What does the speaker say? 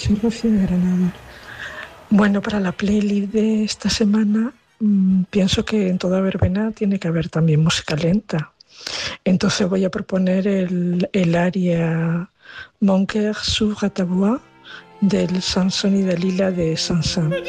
soy Rocío de Granada. Bueno, para la playlist de esta semana pienso que en toda verbena tiene que haber también música lenta. Entonces voy a proponer el aria Mon cœur s'ouvre à ta voix del Sansón y Dalila de Saint-Saëns.